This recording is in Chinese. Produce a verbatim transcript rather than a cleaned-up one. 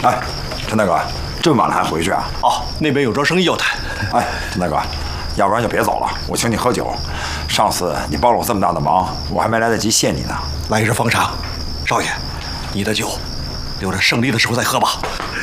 哎，陈大哥，这么晚了还回去啊？ 哦，那边有桩生意要谈。 哎，陈大哥，要不然就别走了，我请你喝酒。上次你帮了我这么大的忙，我还没来得及谢你呢。 来一支方茶，少爷，你的酒留着胜利的时候再喝吧。